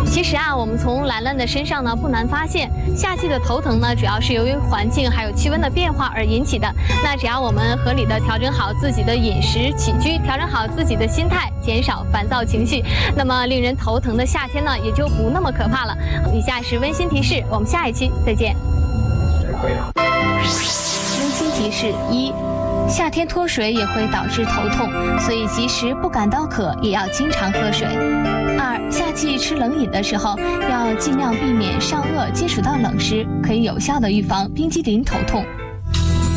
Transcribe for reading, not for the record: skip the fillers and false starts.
其实啊，我们从兰兰的身上呢，不难发现，夏季的头疼呢，主要是由于环境还有气温的变化而引起的。那只要我们合理的调整好自己的饮食起居，调整好自己的心态，减少烦躁情绪，那么令人头疼的夏天呢，也就不那么可怕了。以下是温馨提示，我们下一期再见。温馨提示一。夏天脱水也会导致头痛，所以即使不感到渴，也要经常喝水。2. 夏季吃冷饮的时候，要尽量避免上颚接触到冷食，可以有效的预防冰激凌头痛。